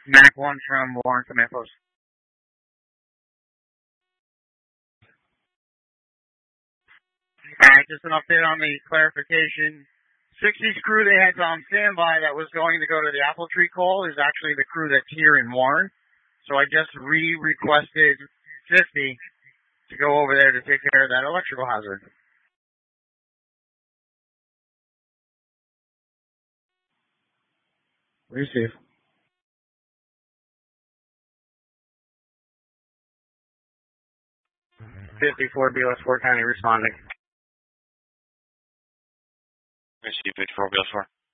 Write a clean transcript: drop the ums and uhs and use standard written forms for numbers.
Mac 1 from Warren Command Post. Alright, just an update on the clarification. 60's crew they had on standby that was going to go to the Apple Tree call is actually the crew that's here in Warren. So I just requested 50 to go over there to take care of that electrical hazard. Receive. 54 BLS4 County responding. Receive 54 BLS4.